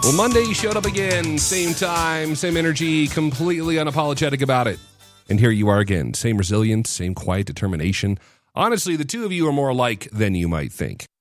Well, Monday you showed up again. Same time, same energy, completely unapologetic about it. And here you are again. Same resilience, same quiet determination. Honestly, the two of you are more alike than you might think.